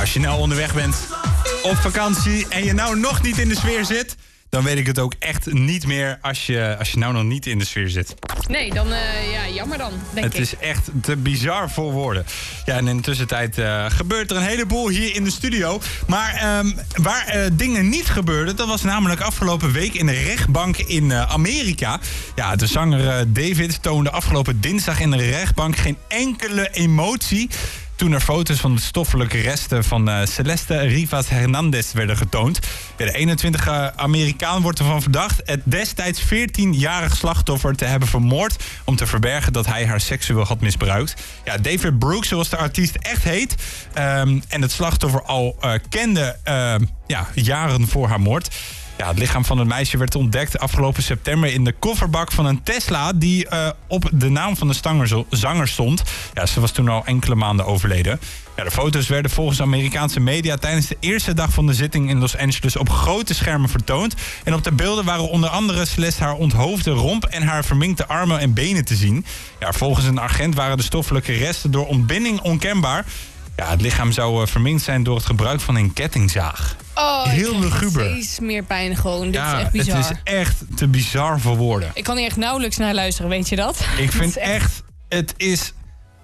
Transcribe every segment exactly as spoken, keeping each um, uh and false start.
Als je nou onderweg bent op vakantie en je nou nog niet in de sfeer zit, dan weet ik het ook echt niet meer als je, als je nou nog niet in de sfeer zit. Nee, dan uh, ja, jammer dan, denk het ik. is echt te bizar voor woorden. Ja, en in de tussentijd uh, gebeurt er een heleboel hier in de studio. Maar um, waar uh, dingen niet gebeurden, dat was namelijk afgelopen week in de rechtbank in uh, Amerika. Ja, de zanger uh, David toonde afgelopen dinsdag in de rechtbank geen enkele emotie toen er foto's van de stoffelijke resten van uh, Celeste Rivas Hernandez werden getoond. Ja, de eenentwintiger Amerikaan wordt ervan verdacht het destijds veertienjarig slachtoffer te hebben vermoord om te verbergen dat hij haar seksueel had misbruikt. Ja, David Brooks, zoals de artiest echt heet, um, en het slachtoffer al uh, kende uh, ja, jaren voor haar moord. Ja, het lichaam van het meisje werd ontdekt afgelopen september in de kofferbak van een Tesla die uh, op de naam van de stanger, zanger stond. Ja, ze was toen al enkele maanden overleden. Ja, de foto's werden volgens Amerikaanse media tijdens de eerste dag van de zitting in Los Angeles op grote schermen vertoond. En op de beelden waren onder andere Celeste haar onthoofde romp en haar verminkte armen en benen te zien. Ja, volgens een agent waren de stoffelijke resten door ontbinding onkenbaar. Ja, het lichaam zou uh, verminkt zijn door het gebruik van een kettingzaag. Oh, heel luguber. Steeds meer pijn gewoon. Dit ja, is echt bizar. Het is echt te bizar voor woorden. Ik kan hier echt nauwelijks naar luisteren, weet je dat? Ik vind echt... echt, het is...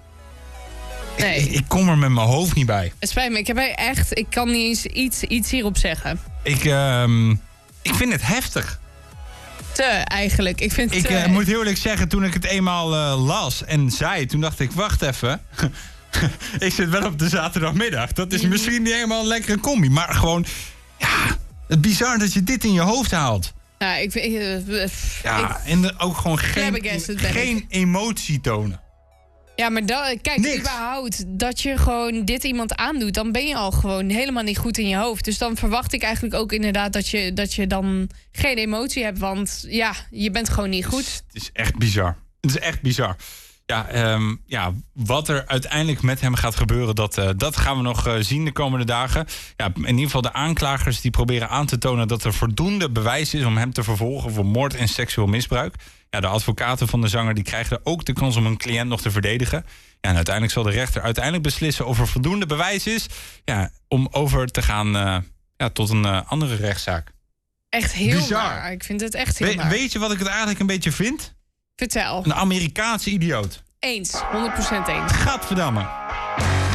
Nee. Ik, ik kom er met mijn hoofd niet bij. Het spijt me, ik heb echt, ik kan niet eens iets, iets hierop zeggen. Ik, um, ik vind het heftig. Te, eigenlijk. Ik, vind ik te... uh, moet heel eerlijk zeggen, toen ik het eenmaal uh, las en zei, toen dacht ik, wacht even. Ik zit wel op de zaterdagmiddag. Dat is misschien niet helemaal een lekkere combi. Maar gewoon, ja, het bizar dat je dit in je hoofd haalt. Ja, ik vind... Uh, ja, ik, en de, ook gewoon geen, geen ik. emotie tonen. Ja, maar dat, kijk, Niks. überhaupt dat je gewoon dit iemand aandoet, dan ben je al gewoon helemaal niet goed in je hoofd. Dus dan verwacht ik eigenlijk ook inderdaad dat je, dat je dan geen emotie hebt. Want ja, je bent gewoon niet goed. Het is, het is echt bizar. Het is echt bizar. Ja, um, ja, wat er uiteindelijk met hem gaat gebeuren, dat, uh, dat gaan we nog uh, zien de komende dagen. Ja, in ieder geval de aanklagers die proberen aan te tonen dat er voldoende bewijs is om hem te vervolgen voor moord en seksueel misbruik. Ja, de advocaten van de zanger die krijgen ook de kans om een cliënt nog te verdedigen. Ja, en uiteindelijk zal de rechter uiteindelijk beslissen of er voldoende bewijs is, ja, om over te gaan uh, ja, tot een uh, andere rechtszaak. Echt heel bizar. Raar. Ik vind het echt heel We, raar. Weet je wat ik het eigenlijk een beetje vind? Vertel. Een Amerikaanse idioot. Eens, honderd procent eens. Gadverdamme.